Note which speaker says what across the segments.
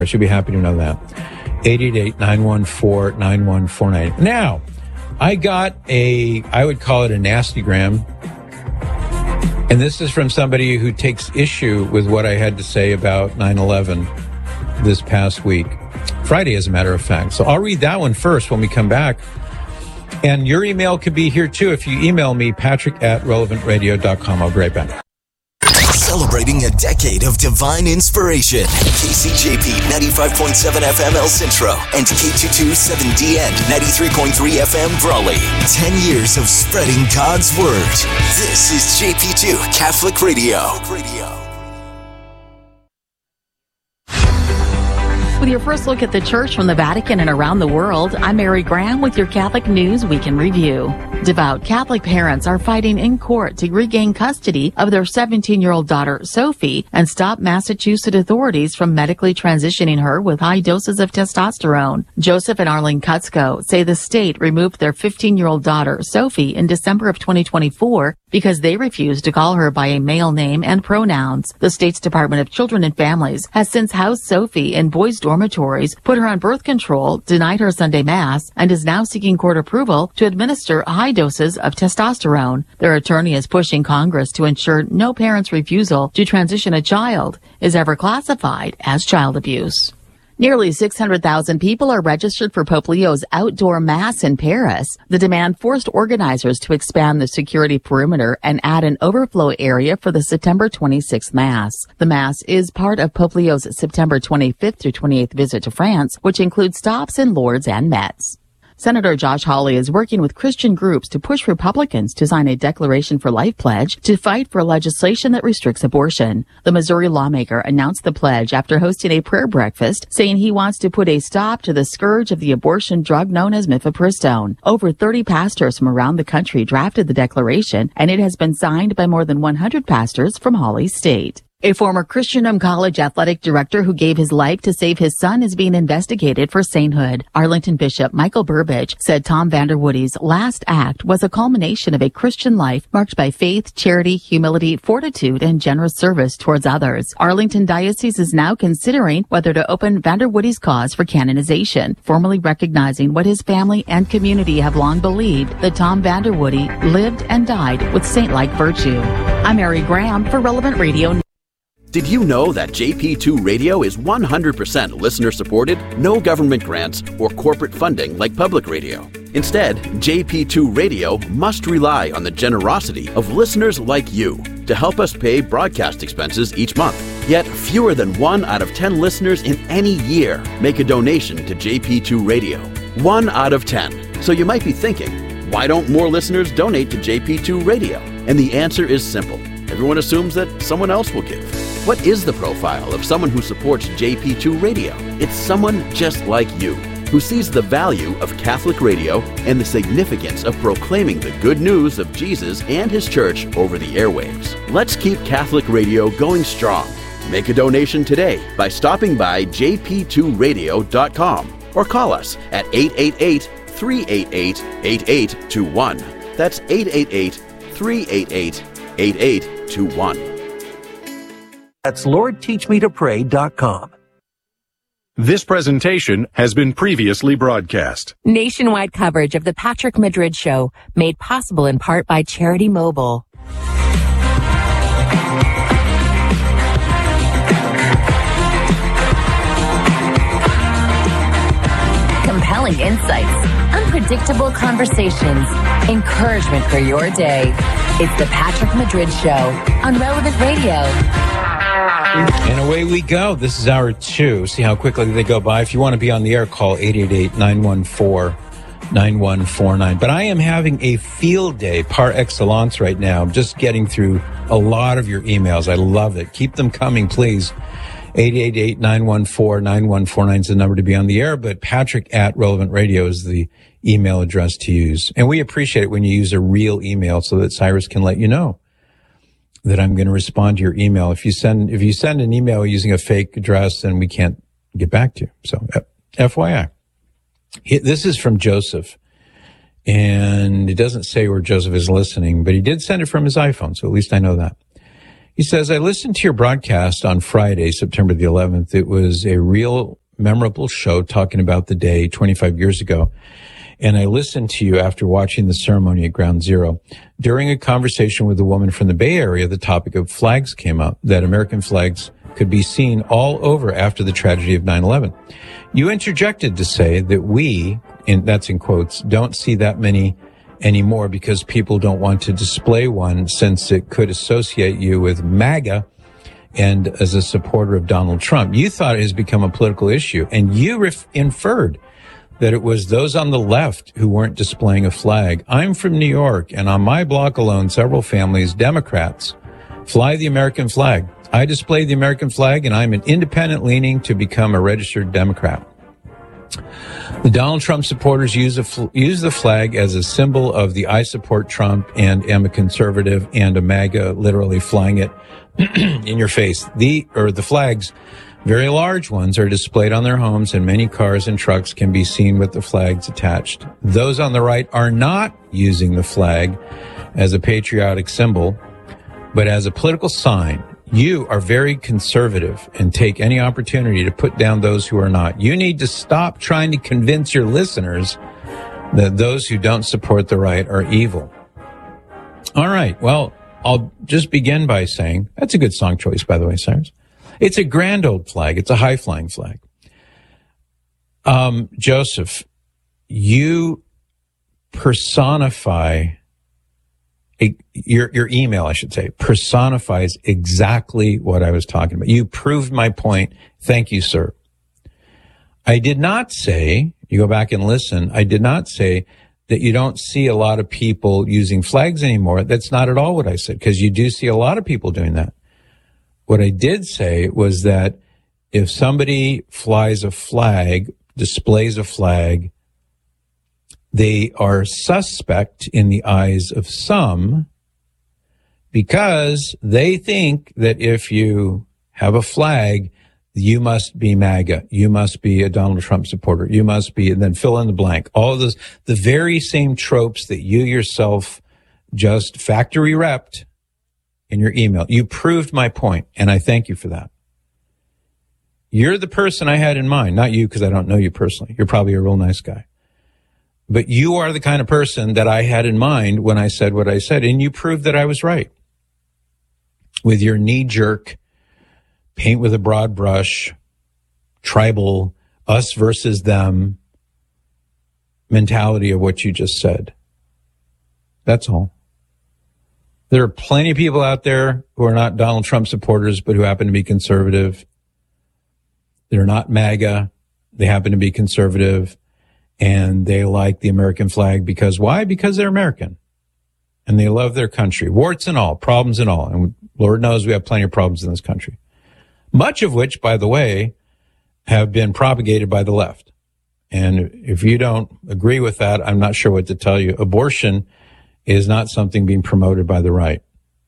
Speaker 1: I should be happy to know that. 888-914-9149. Now, I got I would call it a nastygram. And this is from somebody who takes issue with what I had to say about 9/11 this past week. Friday, as a matter of fact. So I'll read that one first when we come back. And your email could be here, too. If you email me, patrick@relevantradio.com. I'll be right back.
Speaker 2: Celebrating a decade of divine inspiration. KCJP 95.7 FM El Centro and K227DN 93.3 FM Brawley. 10 years of spreading God's Word. This is JP2 Catholic Radio.
Speaker 3: With your first look at the church from the Vatican and around the world, I'm Mary Graham with your Catholic News Week in Review. Devout Catholic parents are fighting in court to regain custody of their 17-year-old daughter, Sophie, and stop Massachusetts authorities from medically transitioning her with high doses of testosterone. Joseph and Arlene Kutzko say the state removed their 15-year-old daughter, Sophie, in December of 2024 because they refused to call her by a male name and pronouns. The state's Department of Children and Families has since housed Sophie in boys' dormitories, put her on birth control, denied her Sunday Mass, and is now seeking court approval to administer high doses of testosterone. Their attorney is pushing Congress to ensure no parent's refusal to transition a child is ever classified as child abuse. Nearly 600,000 people are registered for Pope Leo's outdoor Mass in Paris. The demand forced organizers to expand the security perimeter and add an overflow area for the September 26th Mass. The Mass is part of Pope Leo's September 25th through 28th visit to France, which includes stops in Lourdes and Metz. Senator Josh Hawley is working with Christian groups to push Republicans to sign a Declaration for Life pledge to fight for legislation that restricts abortion. The Missouri lawmaker announced the pledge after hosting a prayer breakfast, saying he wants to put a stop to the scourge of the abortion drug known as mifepristone. Over 30 pastors from around the country drafted the declaration, and it has been signed by more than 100 pastors from Hawley's state. A former Christian College athletic director who gave his life to save his son is being investigated for sainthood. Arlington Bishop Michael Burbidge said Tom Vanderwoody's last act was a culmination of a Christian life marked by faith, charity, humility, fortitude, and generous service towards others. Arlington Diocese is now considering whether to open Vanderwoody's cause for canonization, formally recognizing what his family and community have long believed, that Tom Vanderwoody lived and died with saint-like virtue. I'm Mary Graham for Relevant Radio.
Speaker 4: Did you know that JP2 Radio is 100% listener-supported? No government grants or corporate funding like public radio. Instead, JP2 Radio must rely on the generosity of listeners like you to help us pay broadcast expenses each month. Yet, fewer than 1 out of 10 listeners in any year make a donation to JP2 Radio. 1 out of 10. So you might be thinking, why don't more listeners donate to JP2 Radio? And the answer is simple. Everyone assumes that someone else will give. What is the profile of someone who supports JP2 Radio? It's someone just like you, who sees the value of Catholic radio and the significance of proclaiming the good news of Jesus and His Church over the airwaves. Let's keep Catholic radio going strong. Make a donation today by stopping by jp2radio.com or call us at 888-388-8821. That's 888-388-8821.
Speaker 5: That's LordTeachMeToPray.com.
Speaker 6: This presentation has been previously broadcast.
Speaker 7: Nationwide coverage of the Patrick Madrid Show, made possible in part by Charity Mobile. Compelling insights, unpredictable conversations, encouragement for your day. It's the Patrick Madrid Show on Relevant Radio.
Speaker 1: And away we go. This is hour 2. See how quickly they go by. If you want to be on the air, call 888-914-9149. But I am having a field day par excellence right now. I'm just getting through a lot of your emails. I love it. Keep them coming, please. 888-914-9149 is the number to be on the air, but Patrick@RelevantRadio is the email address to use. And we appreciate it when you use a real email so that Cyrus can let you know that I'm going to respond to your email. If you send an email using a fake address, then we can't get back to you. So, FYI. This is from Joseph. And it doesn't say where Joseph is listening, but he did send it from his iPhone, so at least I know that. He says, I listened to your broadcast on Friday, September the 11th. It was a real memorable show talking about the day 25 years ago. And I listened to you after watching the ceremony at Ground Zero. During a conversation with a woman from the Bay Area, the topic of flags came up, that American flags could be seen all over after the tragedy of 9/11. You interjected to say that we, and that's in quotes, don't see that many anymore because people don't want to display one since it could associate you with MAGA and as a supporter of Donald Trump. You thought it has become a political issue, and you inferred that it was those on the left who weren't displaying a flag. I'm from New York, and on my block alone, several families, Democrats, fly the American flag. I display the American flag, and I'm an independent leaning to become a registered Democrat. The Donald Trump supporters use the flag as a symbol of the I support Trump and am a conservative and a MAGA, literally flying it in your face. The flags, very large ones, are displayed on their homes, and many cars and trucks can be seen with the flags attached. Those on the right are not using the flag as a patriotic symbol, but as a political sign. You are very conservative and take any opportunity to put down those who are not. You need to stop trying to convince your listeners that those who don't support the right are evil. All right. Well, I'll just begin by saying that's a good song choice, by the way, Cyrus. It's a grand old flag. It's a high-flying flag. Joseph, you personify, your email, I should say, personifies exactly what I was talking about. You proved my point. Thank you, sir. I did not say, you go back and listen, I did not say that you don't see a lot of people using flags anymore. That's not at all what I said, because you do see a lot of people doing that. What I did say was that if somebody flies a flag, displays a flag, they are suspect in the eyes of some because they think that if you have a flag, you must be MAGA, you must be a Donald Trump supporter, you must be, and then fill in the blank. All of those, the very same tropes that you yourself just factory repped in your email. You proved my point, and I thank you for that. You're the person I had in mind, not you, because I don't know you personally. You're probably a real nice guy. But you are the kind of person that I had in mind when I said what I said, and you proved that I was right. With your knee-jerk, paint with a broad brush, tribal, us versus them mentality of what you just said. That's all. There are plenty of people out there who are not Donald Trump supporters, but who happen to be conservative. They're not MAGA. They happen to be conservative. And they like the American flag because why? Because they're American. And they love their country. Warts and all, problems and all. And Lord knows we have plenty of problems in this country. Much of which, by the way, have been propagated by the left. And if you don't agree with that, I'm not sure what to tell you. Abortion is not something being promoted by the right.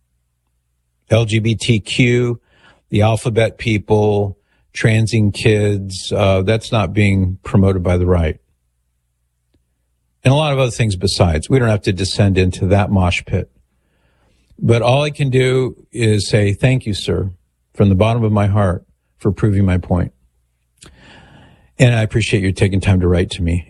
Speaker 1: LGBTQ, the alphabet people, transing kids, that's not being promoted by the right. And a lot of other things besides. We don't have to descend into that mosh pit. But all I can do is say thank you, sir, from the bottom of my heart for proving my point. And I appreciate you taking time to write to me.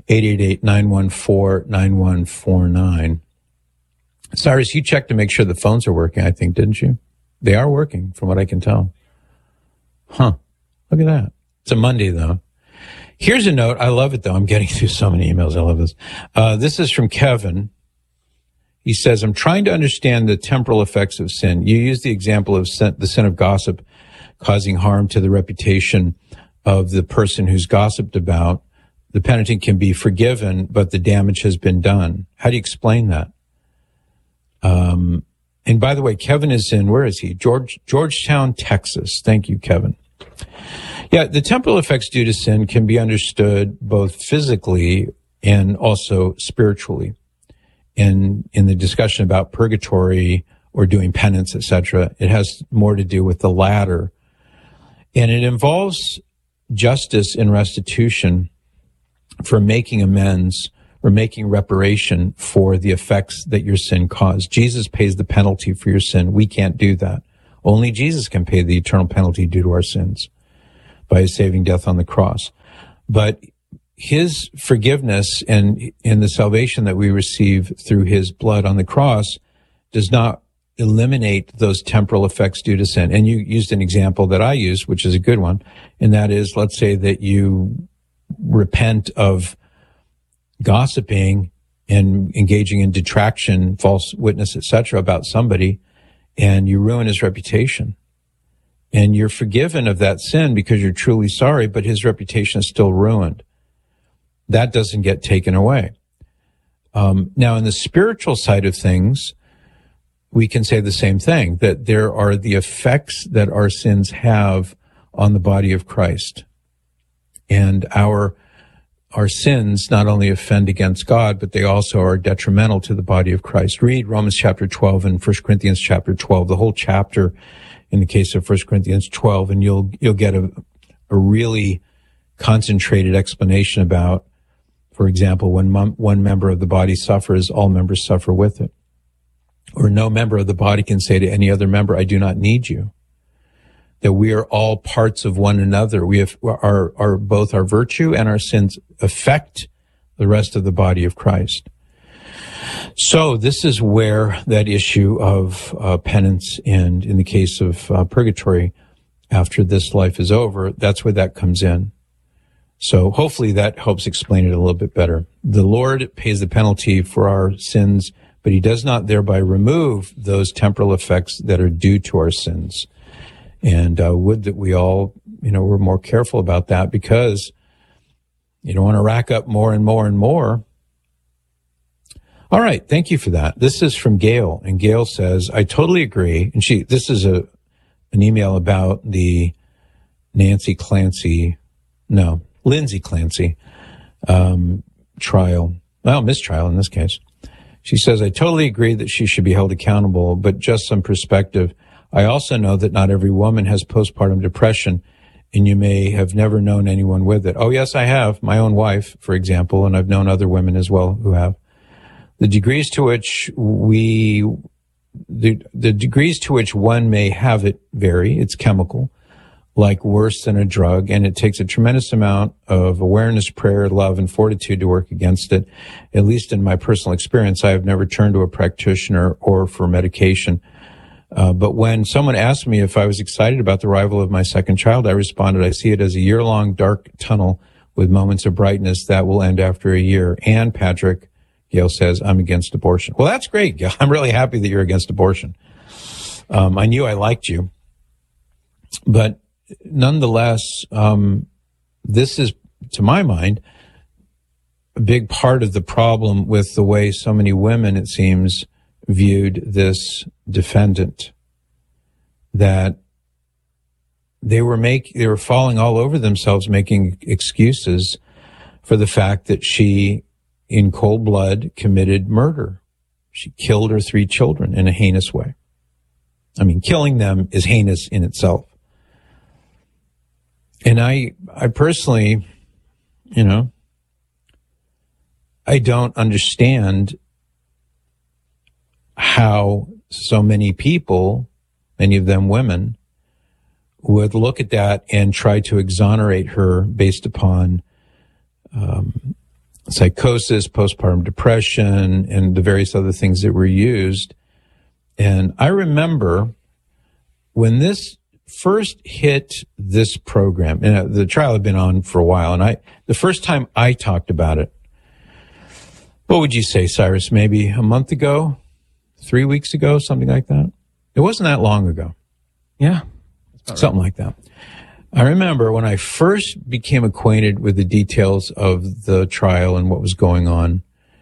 Speaker 1: 888-914-9149. Cyrus, you checked to make sure the phones are working, I think, didn't you? They are working, from what I can tell. Huh. Look at that. It's a Monday, though. Here's a note. I love it, though. I'm getting through so many emails. I love this. This is from Kevin. He says, I'm trying to understand the temporal effects of sin. You use the example of the sin of gossip causing harm to the reputation of the person who's gossiped about. The penitent can be forgiven, but the damage has been done. How do you explain that? And by the way, Kevin is in, where is he? Georgetown, Texas. Thank you, Kevin. Yeah, the temporal effects due to sin can be understood both physically and also spiritually. In the discussion about purgatory or doing penance, etc., it has more to do with the latter. And it involves justice and restitution for making amends or making reparation for the effects that your sin caused. Jesus pays the penalty for your sin. We can't do that. Only Jesus can pay the eternal penalty due to our sins by his saving death on the cross. But his forgiveness and the salvation that we receive through his blood on the cross does not eliminate those temporal effects due to sin. And you used an example that I used, which is a good one, and that is, let's say that you repent of gossiping and engaging in detraction, false witness, etc., about somebody, and you ruin his reputation. And you're forgiven of that sin because you're truly sorry, but his reputation is still ruined. That doesn't get taken away. Now, in the spiritual side of things, we can say the same thing, that there are the effects that our sins have on the body of Christ. And our sins not only offend against God, but they also are detrimental to the body of Christ. Read Romans chapter 12 and 1 Corinthians chapter 12, the whole chapter in the case of 1 Corinthians 12, and you'll get a really concentrated explanation about, for example, when one member of the body suffers, all members suffer with it. Or no member of the body can say to any other member, I do not need you. That we are all parts of one another. We have both our virtue and our sins affect the rest of the body of Christ. So this is where that issue of penance and, in the case of purgatory, after this life is over, that's where that comes in. So hopefully that helps explain it a little bit better. The Lord pays the penalty for our sins, but he does not thereby remove those temporal effects that are due to our sins. And would that we all, were more careful about that, because you don't want to rack up more and more and more. All right, thank you for that. This is from Gail, and Gail says, I totally agree. And this is an email about the Lindsay Clancy trial. Well, mistrial in this case. She says, I totally agree that she should be held accountable, but just some perspective. I also know that not every woman has postpartum depression, and you may have never known anyone with it. Oh, yes, I have. My own wife, for example, and I've known other women as well who have. The degrees to which one may have it vary. It's chemical, like worse than a drug, and it takes a tremendous amount of awareness, prayer, love, and fortitude to work against it. At least in my personal experience, I have never turned to a practitioner or for medication. But when someone asked me if I was excited about the arrival of my second child, I responded, I see it as a year-long dark tunnel with moments of brightness that will end after a year. And Patrick, Gail says, I'm against abortion. Well, that's great, Gail. I'm really happy that you're against abortion. I knew I liked you. But nonetheless, this is, to my mind, a big part of the problem with the way so many women, it seems, viewed this defendant, that they were falling all over themselves, making excuses for the fact that she, in cold blood, committed murder. She killed her 3 children in a heinous way. I mean, killing them is heinous in itself. And I personally, I don't understand how so many people, many of them women, would look at that and try to exonerate her based upon psychosis, postpartum depression, and the various other things that were used. And I remember when this first hit this program, and the trial had been on for a while, and the first time I talked about it, what would you say, Cyrus, maybe a month ago, 3 weeks ago, something like that? It wasn't that long ago.
Speaker 8: Yeah.
Speaker 1: Something like that. I remember when I first became acquainted with the details of the trial and what was going on,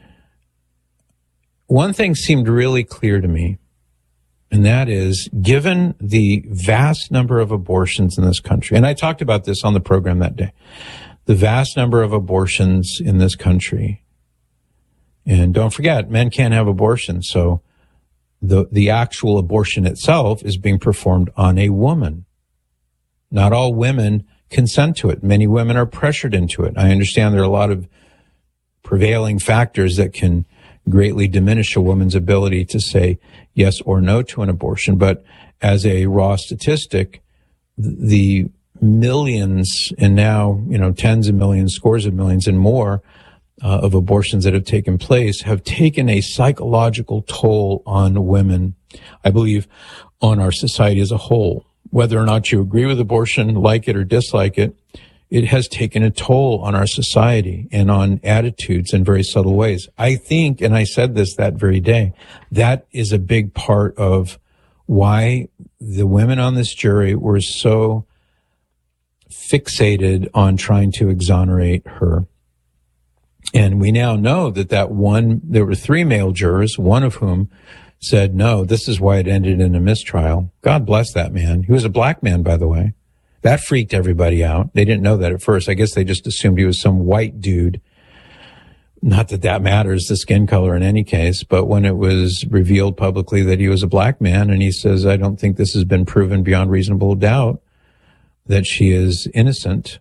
Speaker 1: one thing seemed really clear to me, and that is, given the vast number of abortions in this country, and I talked about this on the program that day, the vast number of abortions in this country, and don't forget, men can't have abortions, so the actual abortion itself is being performed on a woman. Not all women consent to it. Many women are pressured into it. I understand there are a lot of prevailing factors that can greatly diminish a woman's ability to say yes or no to an abortion. But as a raw statistic, the millions and now, tens of millions, scores of millions and more of abortions that have taken place have taken a psychological toll on women, I believe, on our society as a whole. Whether or not you agree with abortion, like it or dislike it, it has taken a toll on our society and on attitudes in very subtle ways. I think, and I said this that very day, that is a big part of why the women on this jury were so fixated on trying to exonerate her. And we now know that there were 3 male jurors, one of whom said, no, this is why it ended in a mistrial. God bless that man. He was a black man, by the way. That freaked everybody out. They didn't know that at first. I guess they just assumed he was some white dude. Not that that matters, the skin color in any case, but when it was revealed publicly that he was a black man, and he says, I don't think this has been proven beyond reasonable doubt that she is innocent.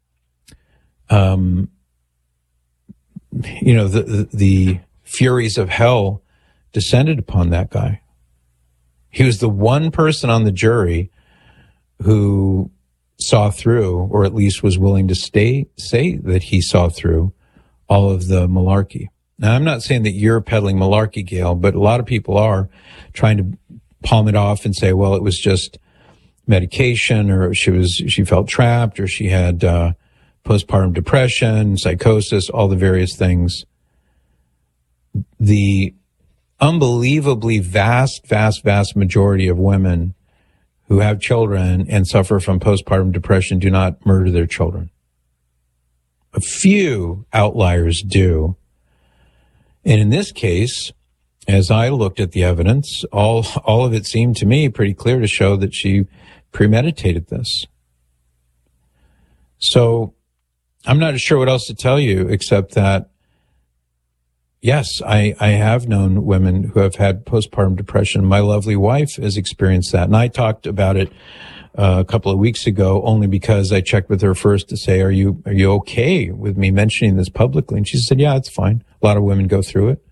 Speaker 1: The furies of hell descended upon that guy. He was the one person on the jury who saw through, or at least was willing to say that he saw through all of the malarkey. Now, I'm not saying that you're peddling malarkey, Gail, but a lot of people are trying to palm it off and say, well, it was just medication, or she felt trapped, or she had postpartum depression, psychosis, all the various things. The unbelievably vast majority of women who have children and suffer from postpartum depression do not murder their children. A few outliers do. And in this case, as I looked at the evidence, all of it seemed to me pretty clear to show that she premeditated this. So I'm not sure what else to tell you except that, yes, I have known women who have had postpartum depression. My lovely wife has experienced that. And I talked about it a couple of weeks ago only because I checked with her first to say, are you okay with me mentioning this publicly? And she said, yeah, it's fine. A lot of women go through it.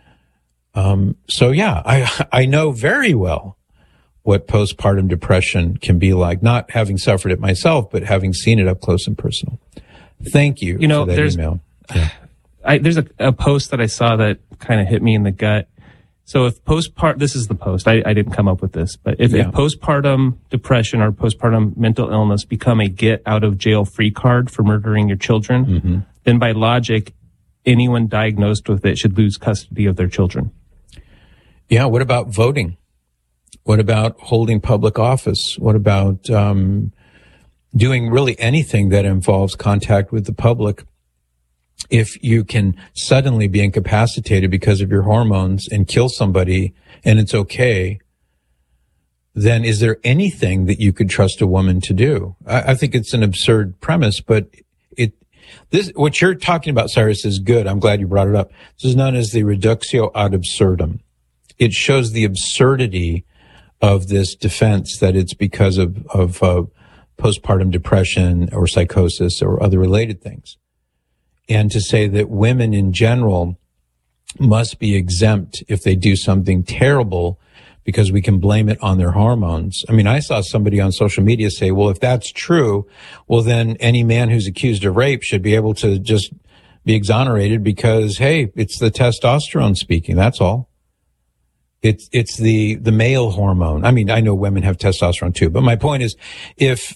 Speaker 1: So yeah, I know very well what postpartum depression can be like, not having suffered it myself, but having seen it up close and personal. Thank you for that email. Yeah.
Speaker 8: There's a post that I saw that kind of hit me in the gut. So if this is the post, I didn't come up with this, but if postpartum depression or postpartum mental illness become a get out of jail free card for murdering your children, then by logic, anyone diagnosed with it should lose custody of their children.
Speaker 1: Yeah. What about voting? What about holding public office? What about doing really anything that involves contact with the public? If you can suddenly be incapacitated because of your hormones and kill somebody and it's okay, then is there anything that you could trust a woman to do? I think it's an absurd premise, but what you're talking about, Cyrus, is good. I'm glad you brought it up. This is known as the reductio ad absurdum. It shows the absurdity of this defense that it's because of postpartum depression or psychosis or other related things. And to say that women in general must be exempt if they do something terrible because we can blame it on their hormones. I mean, I saw somebody on social media say, well, if that's true, well, then any man who's accused of rape should be able to just be exonerated because, hey, it's the testosterone speaking. That's all. It's the male hormone. I mean, I know women have testosterone too, but my point is if,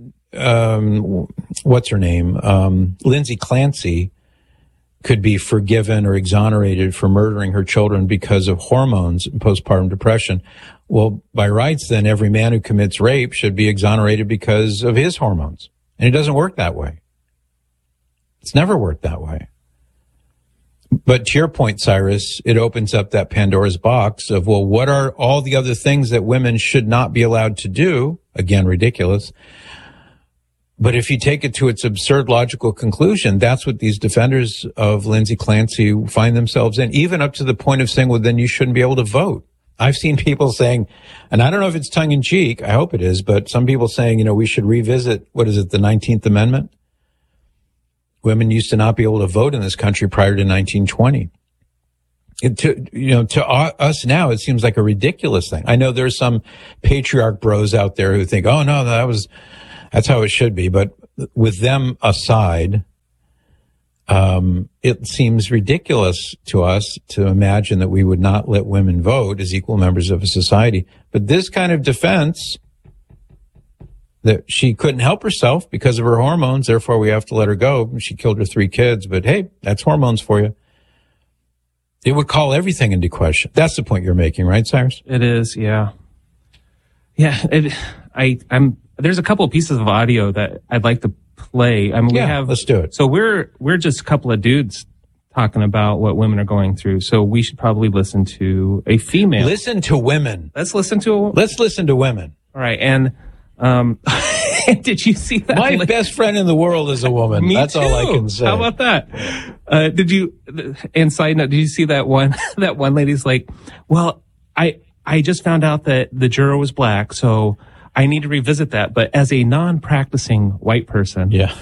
Speaker 1: what's her name? Lindsay Clancy could be forgiven or exonerated for murdering her children because of hormones and postpartum depression. Well, by rights, then every man who commits rape should be exonerated because of his hormones. And it doesn't work that way. It's never worked that way. But to your point, Cyrus, it opens up that Pandora's box of, well, what are all the other things that women should not be allowed to do? Again, ridiculous. But if you take it to its absurd logical conclusion, that's what these defenders of Lindsay Clancy find themselves in, even up to the point of saying, well, then you shouldn't be able to vote. I've seen people saying, and I don't know if it's tongue in cheek, I hope it is, but some people saying, we should revisit, the 19th Amendment? Women used to not be able to vote in this country prior to 1920. To us now, it seems like a ridiculous thing. I know there's some patriarch bros out there who think, oh no, that's how it should be. But with them aside, it seems ridiculous to us to imagine that we would not let women vote as equal members of a society. But this kind of defense that she couldn't help herself because of her hormones, therefore we have to let her go. She killed her 3 kids, but hey, that's hormones for you. It would call everything into question. That's the point you're making, right, Cyrus?
Speaker 8: It is, yeah. Yeah, there's a couple of pieces of audio that I'd like to play. I mean, let's do it. So we're just a couple of dudes talking about what women are going through. So we should probably listen to a female.
Speaker 1: Listen to women.
Speaker 8: Let's listen to
Speaker 1: women.
Speaker 8: All right. And, did you see that?
Speaker 1: My best friend in the world is a woman.
Speaker 8: Me
Speaker 1: That's
Speaker 8: too.
Speaker 1: all I can say.
Speaker 8: How about that? And side note, did you see that one lady's like, well, I just found out that the juror was black, so I need to revisit that. But as a non-practicing white person.
Speaker 1: Yeah.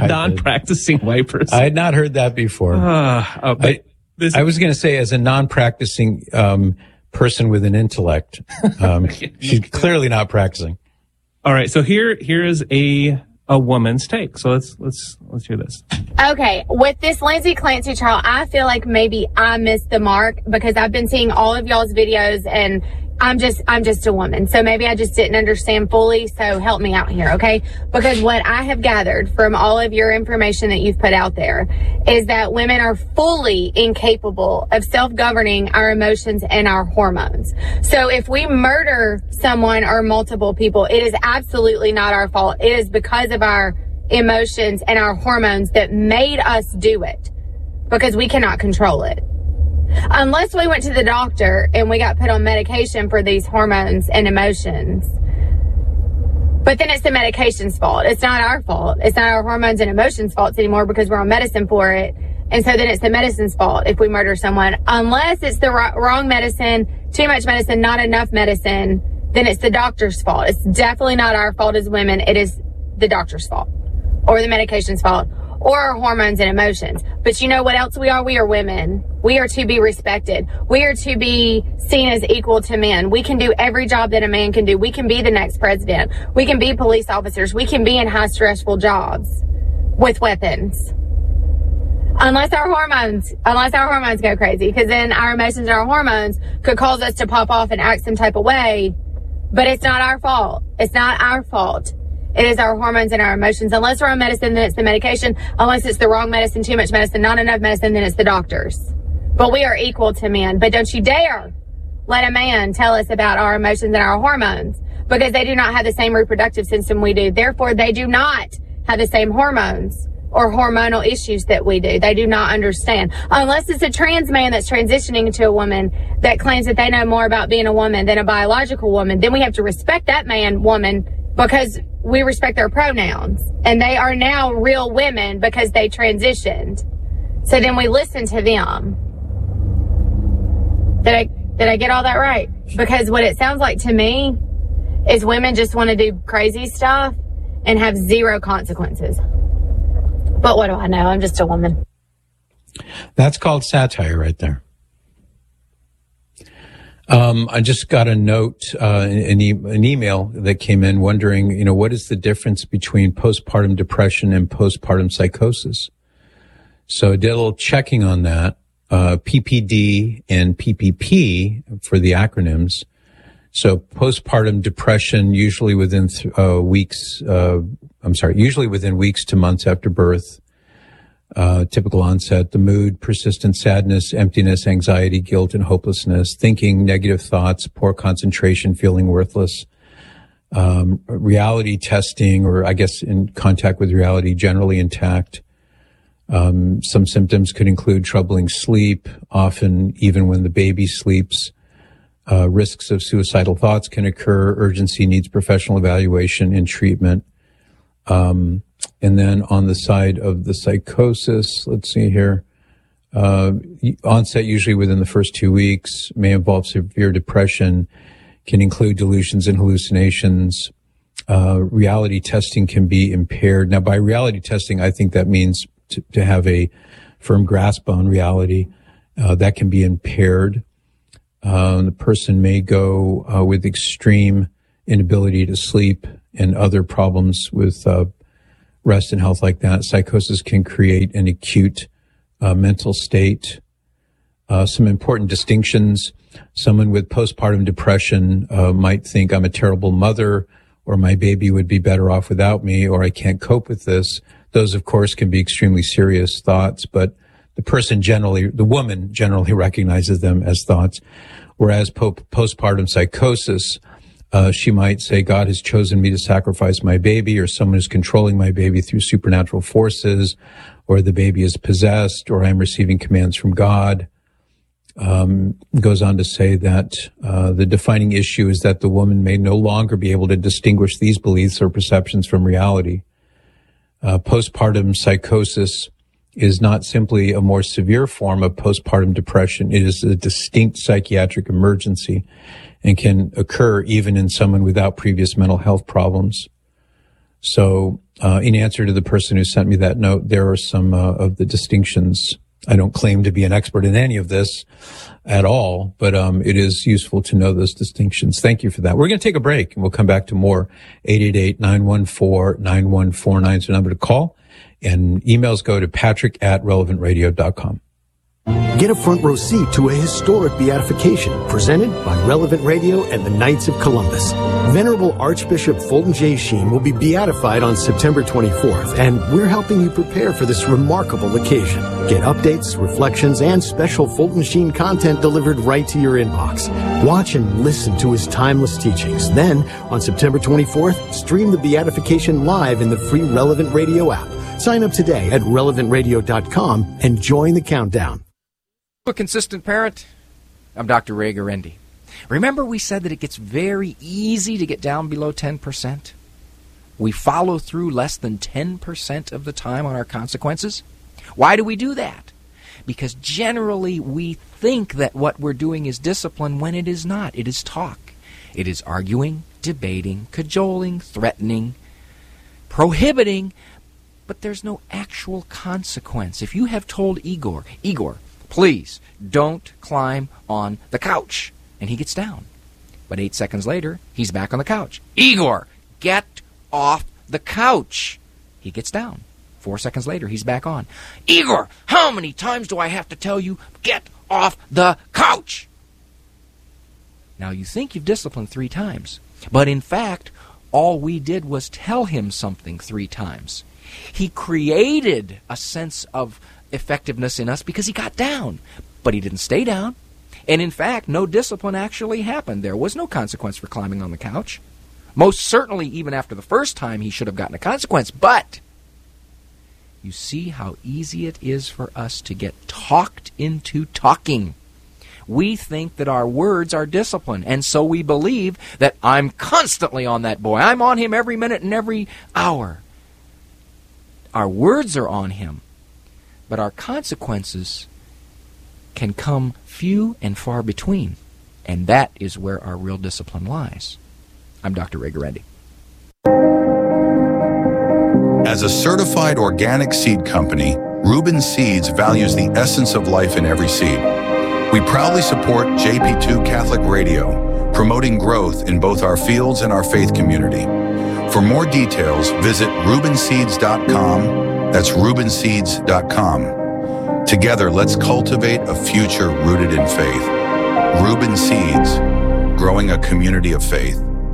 Speaker 8: White person.
Speaker 1: I had not heard that before. I was going to say as a non-practicing, person with an intellect. She's clearly not practicing.
Speaker 8: All right, so here is a woman's take. So let's hear this.
Speaker 9: Okay, with this Lindsay Clancy trial, I feel like maybe I missed the mark because I've been seeing all of y'all's videos and I'm just a woman. So maybe I just didn't understand fully. So help me out here, okay? Because what I have gathered from all of your information that you've put out there is that women are fully incapable of self-governing our emotions and our hormones. So if we murder someone or multiple people, it is absolutely not our fault. It is because of our emotions and our hormones that made us do it because we cannot control it. Unless we went to the doctor and we got put on medication for these hormones and emotions. But then it's the medication's fault. It's not our fault. It's not our hormones and emotions' fault anymore because we're on medicine for it. And so then it's the medicine's fault if we murder someone. Unless it's the wrong medicine, too much medicine, not enough medicine, then it's the doctor's fault. It's definitely not our fault as women. It is the doctor's fault or the medication's fault or our hormones and emotions. But you know what else we are? We are women. We are to be respected. We are to be seen as equal to men. We can do every job that a man can do. We can be the next president. We can be police officers. We can be in high stressful jobs with weapons. Unless our hormones go crazy, because then our emotions and our hormones could cause us to pop off and act some type of way. But it's not our fault. It's not our fault. It is our hormones and our emotions. Unless we're on medicine, then it's the medication. Unless it's the wrong medicine, too much medicine, not enough medicine, then it's the doctors. But we are equal to men. But don't you dare let a man tell us about our emotions and our hormones, because they do not have the same reproductive system we do. Therefore, they do not have the same hormones or hormonal issues that we do. They do not understand. Unless it's a trans man that's transitioning into a woman that claims that they know more about being a woman than a biological woman, then we have to respect that woman, because we respect their pronouns. And they are now real women because they transitioned. So then we listen to them. Did I get all that right? Because what it sounds like to me is women just want to do crazy stuff and have zero consequences. But what do I know? I'm just a woman.
Speaker 1: That's called satire right there. I just got a note, an email that came in wondering, what is the difference between postpartum depression and postpartum psychosis? So I did a little checking on that. PPD and PPP for the acronyms. So postpartum depression, usually within weeks to months after birth. Typical onset, the mood, persistent sadness, emptiness, anxiety, guilt, and hopelessness, thinking, negative thoughts, poor concentration, feeling worthless, reality testing, or I guess in contact with reality, generally intact. Some symptoms could include troubling sleep, often even when the baby sleeps. Risks of suicidal thoughts can occur. Urgency needs professional evaluation and treatment. And then on the side of the psychosis, let's see here, onset usually within the first 2 weeks, may involve severe depression, can include delusions and hallucinations. Reality testing can be impaired. Now, by reality testing, I think that means to have a firm grasp on reality. that can be impaired. The person may go with extreme inability to sleep and other problems with rest and health like that. Psychosis can create an acute mental state. Some important distinctions. Someone with postpartum depression might think I'm a terrible mother, or my baby would be better off without me, or I can't cope with this. Those, of course, can be extremely serious thoughts, but the woman generally recognizes them as thoughts. Whereas postpartum psychosis, she might say, God has chosen me to sacrifice my baby, or someone is controlling my baby through supernatural forces, or the baby is possessed, or I'm receiving commands from God. Goes on to say that the defining issue is that the woman may no longer be able to distinguish these beliefs or perceptions from reality. Postpartum psychosis is not simply a more severe form of postpartum depression. It is a distinct psychiatric emergency and can occur even in someone without previous mental health problems. So, in answer to the person who sent me that note, there are some of the distinctions. I don't claim to be an expert in any of this at all, but it is useful to know those distinctions. Thank you for that. We're going to take a break, and we'll come back to more. 888-914-9149 is the number to call, and emails go to patrick@relevantradio.com.
Speaker 10: Get a front row seat to a historic beatification presented by Relevant Radio and the Knights of Columbus. Venerable Archbishop Fulton J. Sheen will be beatified on September 24th, and we're helping you prepare for this remarkable occasion. Get updates, reflections, and special Fulton Sheen content delivered right to your inbox. Watch and listen to his timeless teachings. Then, on September 24th, stream the beatification live in the free Relevant Radio app. Sign up today at relevantradio.com and join the countdown.
Speaker 11: A consistent parent? I'm Dr. Ray Garendi. Remember we said that it gets very easy to get down below 10%? We follow through less than 10% of the time on our consequences? Why do we do that? Because generally we think that what we're doing is discipline when it is not. It is talk. It is arguing, debating, cajoling, threatening, prohibiting, but there's no actual consequence. If you have told Igor, please don't climb on the couch, and he gets down. But 8 seconds later, he's back on the couch. Igor, get off the couch. He gets down. 4 seconds later, he's back on. Igor, how many times do I have to tell you, get off the couch? Now, you think you've disciplined 3 times, but in fact, all we did was tell him something 3 times. He created a sense of effectiveness in us because he got down, but he didn't stay down. And in fact, no discipline actually happened. There was no consequence for climbing on the couch. Most certainly, even after the first time, he should have gotten a consequence. But you see how easy it is for us to get talked into talking. We think that our words are discipline, and so we believe that I'm constantly on that boy. I'm on him every minute and every hour. Our words are on him. But our consequences can come few and far between. And that is where our real discipline lies. I'm Dr. Ray Garendi.
Speaker 12: As a certified organic seed company, Reuben Seeds values the essence of life in every seed. We proudly support JP2 Catholic Radio, promoting growth in both our fields and our faith community. For more details, visit ReubenSeeds.com. That's ReubenSeeds.com. Together, let's cultivate a future rooted in faith. Reuben Seeds, growing a community of faith.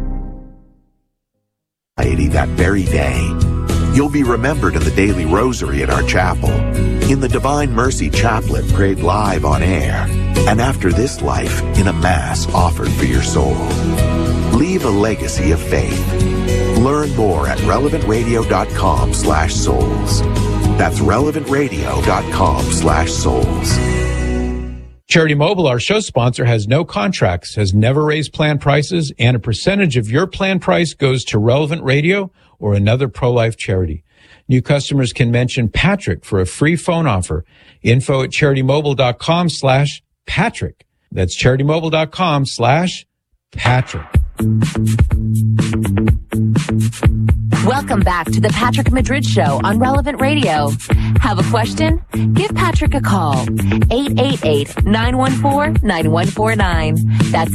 Speaker 13: That very day, you'll be remembered in the daily rosary at our chapel, in the Divine Mercy Chaplet prayed live on air, and after this life in a Mass offered for your soul. Leave a legacy of faith. Learn more at relevantradio.com/souls. That's relevantradio.com/souls.
Speaker 1: Charity Mobile, our show sponsor, has no contracts, has never raised plan prices, and a percentage of your plan price goes to Relevant Radio or another pro-life charity. New customers can mention Patrick for a free phone offer. Info at CharityMobile.com/Patrick. That's CharityMobile.com/Patrick.
Speaker 7: Welcome back to the Patrick Madrid Show on Relevant Radio. Have a question? Give Patrick a call. 888-914-9149. That's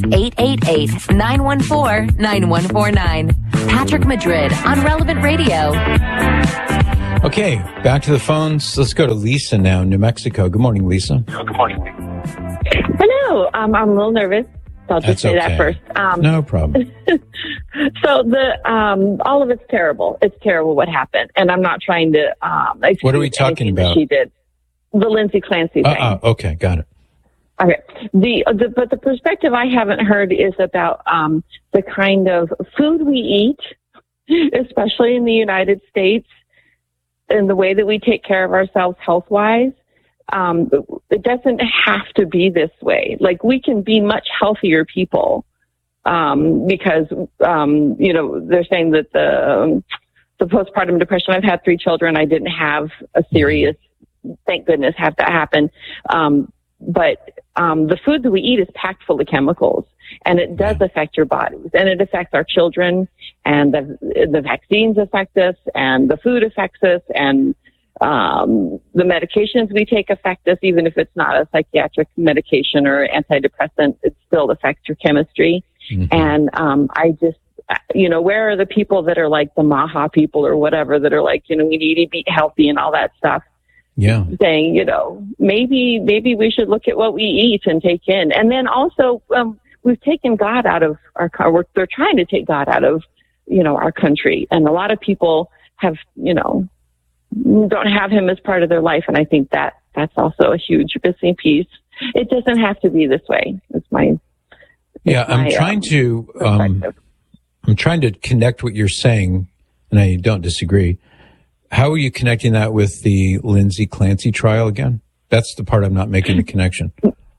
Speaker 7: 888-914-9149. Patrick Madrid on Relevant Radio.
Speaker 1: Okay, back to the phones. Let's go to Lisa now in New Mexico. Good morning, Lisa.
Speaker 14: Good morning. Hello. I'm a little nervous. So I'll just say that first.
Speaker 1: No problem.
Speaker 14: So all of it's terrible. It's terrible what happened, and I'm not trying to.
Speaker 1: What are we talking about?
Speaker 14: She did the Lindsay Clancy thing.
Speaker 1: Okay, got it.
Speaker 14: Okay. But the perspective I haven't heard is about the kind of food we eat, especially in the United States, and the way that we take care of ourselves health-wise. It doesn't have to be this way. Like, we can be much healthier people, because, they're saying that the postpartum depression, I've had 3 children. I didn't have a serious, thank goodness, have that happen. But the food that we eat is packed full of chemicals, and it does affect your bodies, and it affects our children, and the vaccines affect us, and the food affects us, and the medications we take affect us, even if it's not a psychiatric medication or antidepressant, it still affects your chemistry. Mm-hmm. And I just, where are the people that are like the Maha people or whatever that are like, we need to be healthy and all that stuff?
Speaker 1: Yeah.
Speaker 14: Saying, maybe we should look at what we eat and take in. And then also, we've taken God out of they're trying to take God out of, our country. And a lot of people have, don't have him as part of their life. And I think that's also a huge missing piece. It doesn't have to be this way.
Speaker 1: I'm trying to connect what you're saying, and I don't disagree. How are you connecting that with the Lindsay Clancy trial again? That's the part I'm not making the connection.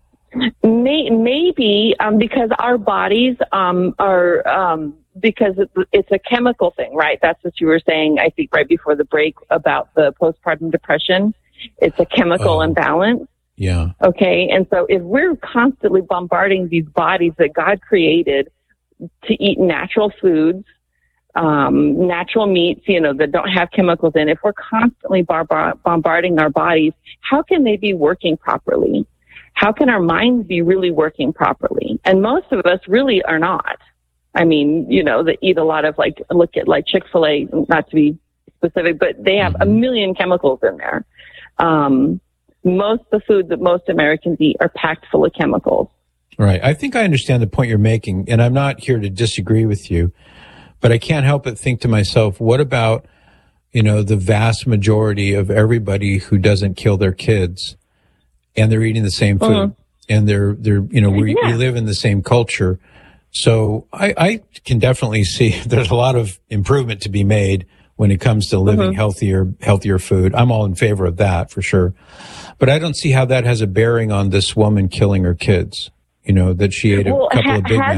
Speaker 14: Maybe because our bodies are because it's a chemical thing, right? That's what you were saying, I think, right before the break about the postpartum depression. It's a chemical imbalance.
Speaker 1: Yeah.
Speaker 14: Okay. And so if we're constantly bombarding these bodies that God created to eat natural foods, natural meats, that don't have chemicals in, if we're constantly bombarding our bodies, how can they be working properly? How can our minds be really working properly? And most of us really are not. I mean, they eat a lot of look at Chick-fil-A, not to be specific, but they have a million chemicals in there. Most of the food that most Americans eat are packed full of chemicals.
Speaker 1: Right. I think I understand the point you're making, and I'm not here to disagree with you, but I can't help but think to myself, what about, the vast majority of everybody who doesn't kill their kids, and they're eating the same food, and they're we live in the same culture. So I can definitely see there's a lot of improvement to be made when it comes to living healthier food. I'm all in favor of that for sure. But I don't see how that has a bearing on this woman killing her kids, that she ate a couple of Big Macs.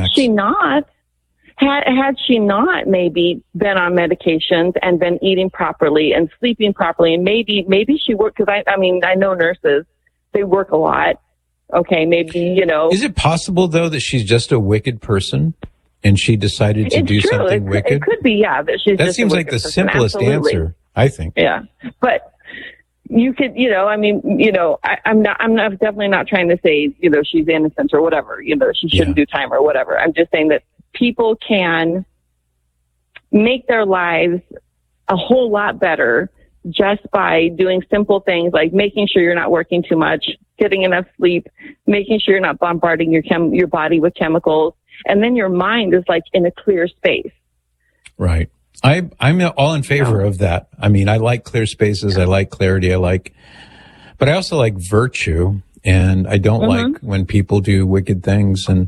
Speaker 14: Had she not maybe been on medications and been eating properly and sleeping properly, and maybe she worked, because I know nurses, they work a lot. Okay, maybe, Is
Speaker 1: it possible, though, that she's just a wicked person and she decided to do something wicked?
Speaker 14: It could be, yeah.
Speaker 1: That seems like the simplest answer, I think.
Speaker 14: Yeah. But you could, I'm definitely not trying to say, she's innocent or whatever, she shouldn't do time or whatever. I'm just saying that people can make their lives a whole lot better just by doing simple things like making sure you're not working too much, getting enough sleep, making sure you're not bombarding your body with chemicals, and then your mind is in a clear space.
Speaker 1: Right. I'm all in favor of that. I mean, I like clear spaces. I like clarity. But I also like virtue, and I don't like when people do wicked things. And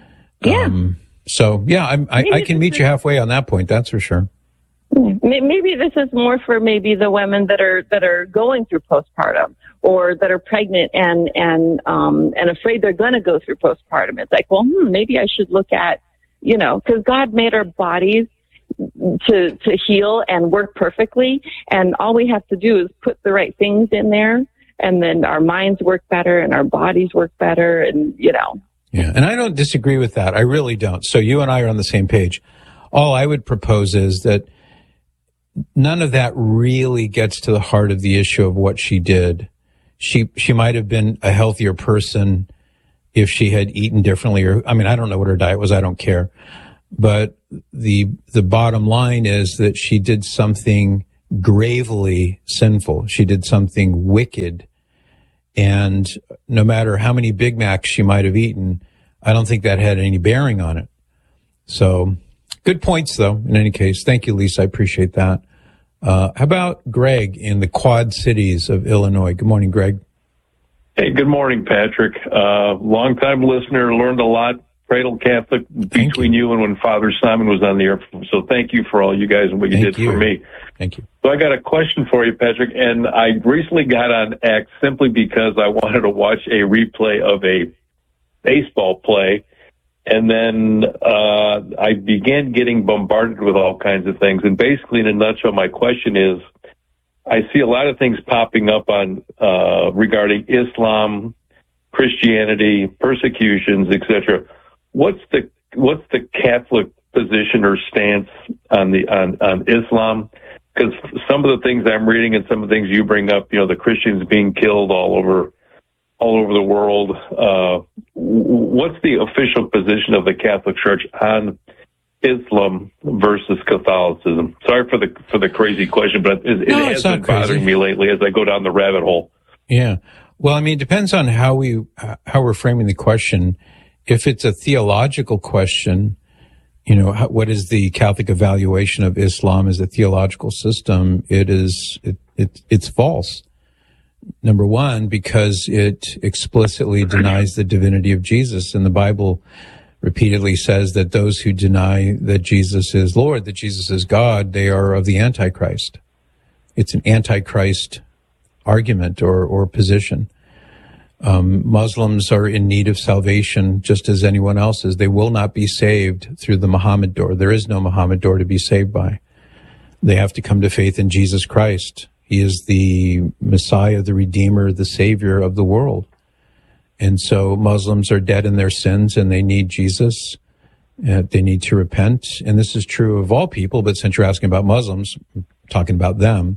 Speaker 1: I can meet you halfway on that point. That's for sure.
Speaker 14: Maybe this is more for maybe the women that are going through postpartum, or that are pregnant and afraid they're going to go through postpartum. It's like, well, maybe I should look at, because God made our bodies to heal and work perfectly, and all we have to do is put the right things in there, and then our minds work better and our bodies work better, and
Speaker 1: Yeah, and I don't disagree with that. I really don't. So you and I are on the same page. All I would propose is that none of that really gets to the heart of the issue of what she did. She might have been a healthier person if she had eaten differently, or, I mean, I don't know what her diet was. I don't care. But the bottom line is that she did something gravely sinful. She did something wicked. And no matter how many Big Macs she might have eaten, I don't think that had any bearing on it. So good points, though, in any case. Thank you, Lisa. I appreciate that. How about Greg in the Quad Cities of Illinois? Good morning, Greg.
Speaker 15: Hey, good morning, Patrick. Long-time listener, learned a lot, Cradle Catholic, between you and when Father Simon was on the air. So thank you for all you guys and what you did for me.
Speaker 1: Thank you.
Speaker 15: So I got a question for you, Patrick, and I recently got on X simply because I wanted to watch a replay of a baseball play, and then I began getting bombarded with all kinds of things. And basically, in a nutshell, my question is, I see a lot of things popping up on regarding Islam, Christianity, persecutions, etc. What's the Catholic position or stance on Islam? Because some of the things I'm reading and some of the things you bring up, the Christians being killed all over the world. What's the official position of the Catholic Church on Islam versus Catholicism? Sorry for the crazy question, but it has been bothering me lately as I go down the rabbit hole.
Speaker 1: Yeah. Well, I mean, it depends on how we're framing the question. If it's a theological question, what is the Catholic evaluation of Islam as a theological system? It's false. Number one, because it explicitly denies the divinity of Jesus, and the Bible repeatedly says that those who deny that Jesus is Lord, that Jesus is God, they are of the Antichrist. It's an Antichrist argument or position. Muslims are in need of salvation just as anyone else is. They will not be saved through the Muhammad door. There is no Muhammad door to be saved by. They have to come to faith in Jesus Christ. He is the Messiah, the Redeemer, the Savior of the world. And so Muslims are dead in their sins and they need Jesus. They need to repent. And this is true of all people, but since you're asking about Muslims, I'm talking about them.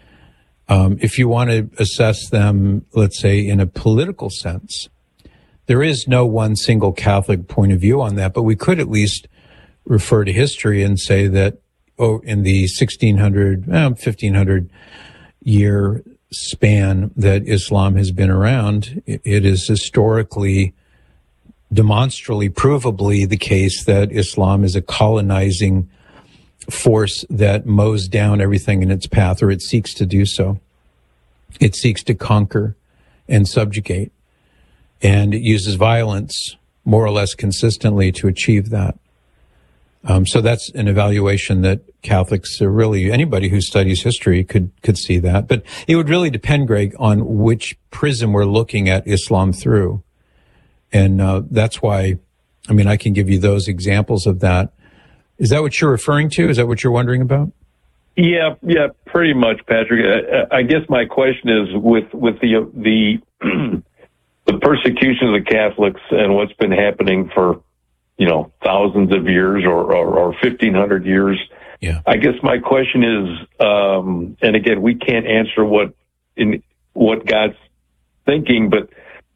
Speaker 1: If you want to assess them, let's say, in a political sense, there is no one single Catholic point of view on that, but we could at least refer to history and say that, in the 1500 year span that Islam has been around, it is historically, demonstrably, provably the case that Islam is a colonizing force that mows down everything in its path, or it seeks to do so. It seeks to conquer and subjugate, and it uses violence more or less consistently to achieve that. So that's an evaluation that Catholics, or really anybody who studies history, could see that. But it would really depend, Greg, on which prism we're looking at Islam through. And that's why, I can give you those examples of that. Is that what you're referring to? Is that what you're wondering about?
Speaker 15: Yeah, pretty much, Patrick. I guess my question is with the the persecution of the Catholics and what's been happening for thousands of years or 1,500 years.
Speaker 1: Yeah.
Speaker 15: I guess my question is, and again, we can't answer what God's thinking, but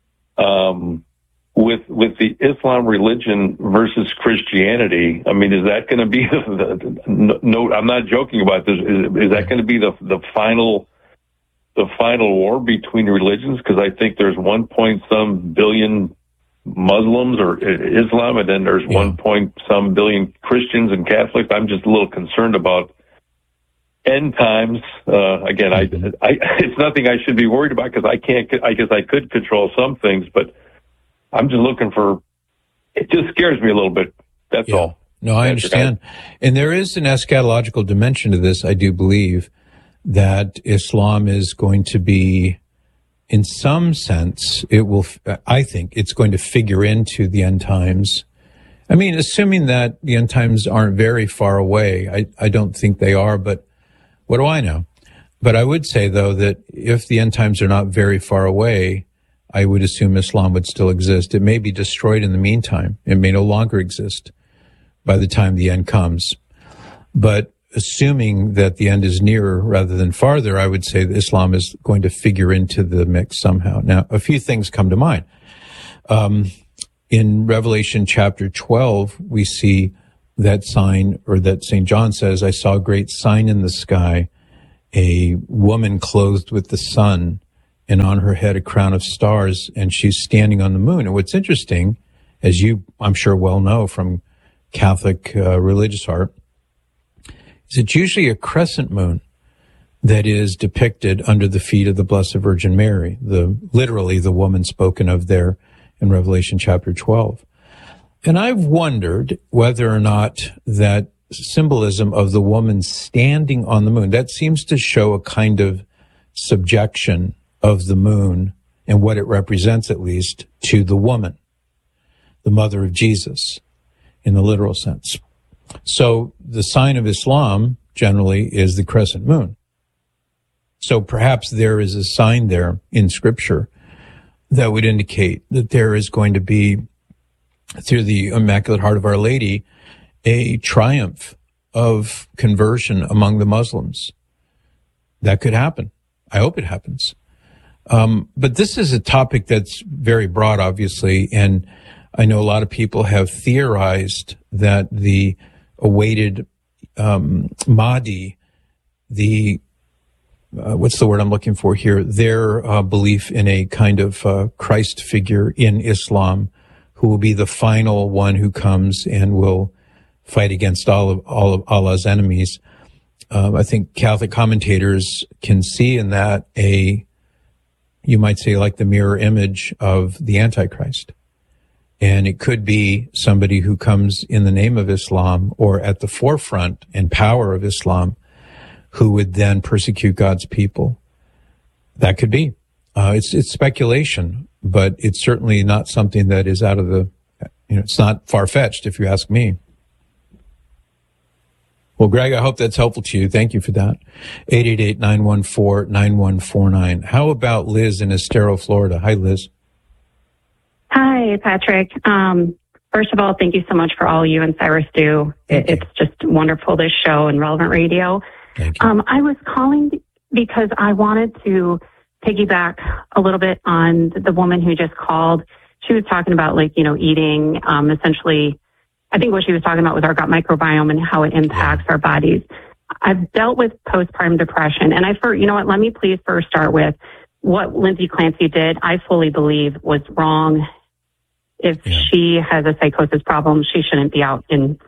Speaker 15: with the Islam religion versus Christianity, is that going to be no? I'm not joking about this. Is that going to be the final war between religions? Because I think there's 1 billion Muslims or Islam, and then there's 1 billion Christians and Catholics. I'm just a little concerned about end times. Again, it's nothing I should be worried about because I can't. I guess I could control some things, but I'm just looking for. It just scares me a little bit. That's all.
Speaker 1: No, I understand. And there is an eschatological dimension to this. I do believe that Islam is going to be, in some sense, I think it's going to figure into the end times. Assuming that the end times aren't very far away, I don't think they are, but what do I know? But I would say, though, that if the end times are not very far away, I would assume Islam would still exist. It may be destroyed in the meantime. It may no longer exist by the time the end comes. But assuming that the end is nearer rather than farther, I would say that Islam is going to figure into the mix somehow. Now, a few things come to mind. In Revelation chapter 12, we see that sign, or that St. John says, I saw a great sign in the sky, a woman clothed with the sun, and on her head a crown of stars, and she's standing on the moon. And what's interesting, as you, I'm sure, well know from Catholic religious art, is it's usually a crescent moon that is depicted under the feet of the Blessed Virgin Mary, literally the woman spoken of there in Revelation chapter 12. And I've wondered whether or not that symbolism of the woman standing on the moon, that seems to show a kind of subjection of the moon and what it represents, at least, to the woman, the mother of Jesus, in the literal sense. So the sign of Islam generally is the crescent moon. So perhaps there is a sign there in Scripture that would indicate that there is going to be, through the Immaculate Heart of Our Lady, a triumph of conversion among the Muslims. That could happen. I hope it happens. But this is a topic that's very broad, obviously, and I know a lot of people have theorized that the awaited Mahdi, what's the word I'm looking for here? Their belief in a kind of Christ figure in Islam, who will be the final one who comes and will fight against all of Allah's enemies. I think Catholic commentators can see in that you might say, like the mirror image of the Antichrist. And it could be somebody who comes in the name of Islam or at the forefront and power of Islam, who would then persecute God's people. That could be. It's speculation, but it's certainly not something that is out of it's not far-fetched, if you ask me. Well, Greg, I hope that's helpful to you. Thank you for that. 888-914-9149. How about Liz in Estero, Florida? Hi, Liz.
Speaker 16: Hi, Patrick. First of all, thank you so much for all you and Cyrus do. It's just wonderful, this show and Relevant Radio.
Speaker 1: Thank you.
Speaker 16: I was calling because I wanted to piggyback a little bit on the woman who just called. She was talking about eating, essentially, I think what she was talking about was our gut microbiome and how it impacts our bodies. I've dealt with postpartum depression, and let me please first start with what Lindsay Clancy did. I fully believe was wrong. If she has a psychosis problem, she shouldn't be out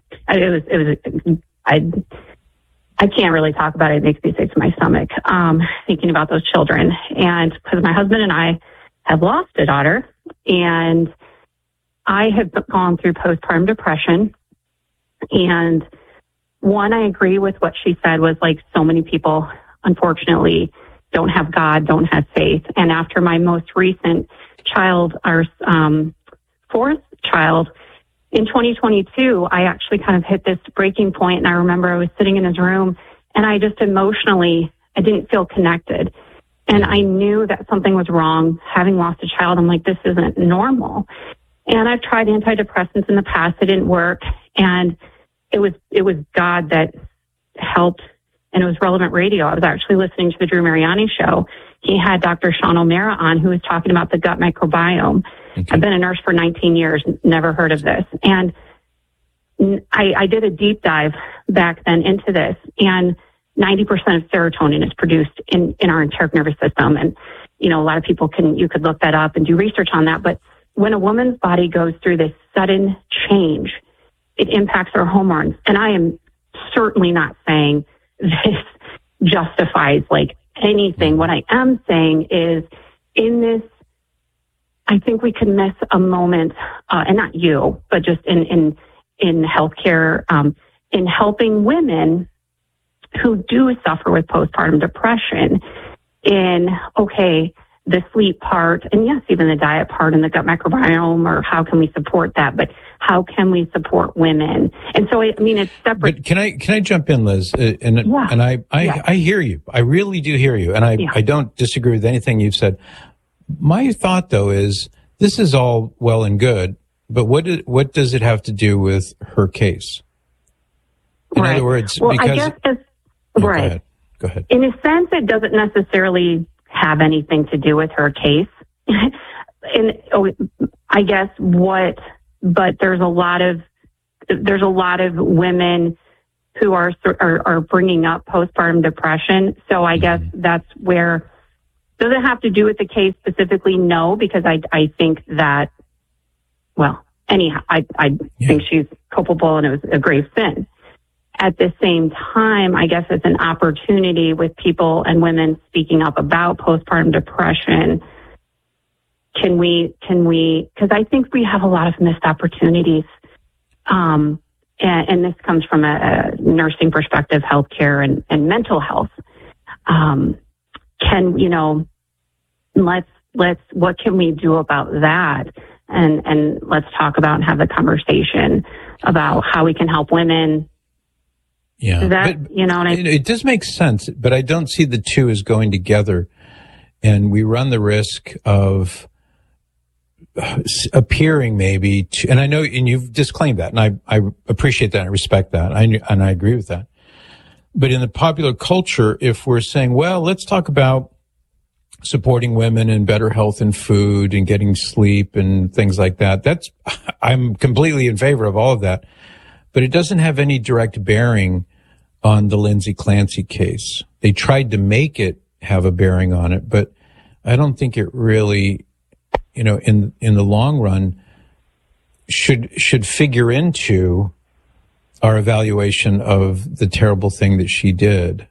Speaker 16: I can't really talk about it. It makes me sick to my stomach, thinking about those children. And because my husband and I have lost a daughter, and I have gone through postpartum depression. And I agree with what she said was so many people, unfortunately, don't have God, don't have faith. And after my most recent child, our fourth child, in 2022, I actually kind of hit this breaking point. And I remember I was sitting in his room and I just emotionally, I didn't feel connected. And I knew that something was wrong. Having lost a child, I'm like, this isn't normal. And I've tried antidepressants in the past. It didn't work. And it was God that helped. And it was Relevant Radio. I was actually listening to the Drew Mariani show. He had Dr. Sean O'Mara on, who was talking about the gut microbiome. Okay. I've been a nurse for 19 years, never heard of this. And I did a deep dive back then into this, and 90% of serotonin is produced in our enteric nervous system. And, a lot of people you could look that up and do research on that. But when a woman's body goes through this sudden change, it impacts her hormones. And I am certainly not saying this justifies anything. What I am saying is, in this, I think we can miss a moment, and not you, but just in healthcare, in helping women who do suffer with postpartum depression in, the sleep part, and yes, even the diet part and the gut microbiome, or how can we support that, but how can we support women? And so, it's separate.
Speaker 1: But can I jump in, Liz? And I hear you. I really do hear you. And I don't disagree with anything you've said. My thought, though, is this is all well and good, but what does it have to do with her case? In other words,
Speaker 16: well,
Speaker 1: because...
Speaker 16: I guess it's, right.
Speaker 1: Go ahead.
Speaker 16: In a sense, it doesn't necessarily have anything to do with her case. I guess but there's a lot of women who are bringing up postpartum depression. So I guess that's where, does it have to do with the case specifically? No, because I think that, well, anyhow, I think she's culpable and it was a grave sin. At the same time, I guess it's an opportunity with people and women speaking up about postpartum depression. Can we, because I think we have a lot of missed opportunities. And this comes from a nursing perspective, healthcare and mental health. What can we do about that? And let's talk about and have the conversation about how we can help women.
Speaker 1: Yeah. It does make sense, but I don't see the two as going together. And we run the risk of appearing maybe and I know, and you've disclaimed that, and I appreciate that, and I respect that, and I agree with that. But in the popular culture, if we're saying, well, let's talk about supporting women and better health and food and getting sleep and things like that, I'm completely in favor of all of that. But it doesn't have any direct bearing on the Lindsay Clancy case. They tried to make it have a bearing on it, but I don't think it really, in the long run, should figure into our evaluation of the terrible thing that she did.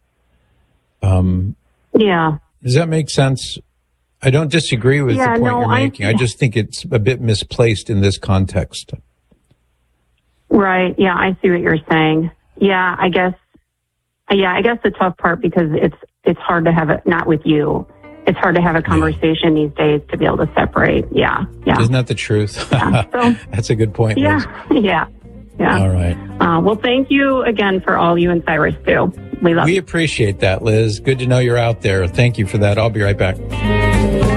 Speaker 16: Yeah.
Speaker 1: Does that make sense? I don't disagree with the point you're making. I just think it's a bit misplaced in this context.
Speaker 16: Right. Yeah, I see what you're saying. Yeah, I guess the tough part, because it's hard to have it, not with you. It's hard to have a conversation these days to be able to separate. Yeah.
Speaker 1: Isn't that the truth?
Speaker 16: Yeah, so,
Speaker 1: that's a good point, Liz.
Speaker 16: Yeah.
Speaker 1: All right.
Speaker 16: Well, thank you again for all you and Cyrus do. We love you.
Speaker 1: We appreciate that, Liz. Good to know you're out there. Thank you for that. I'll be right back.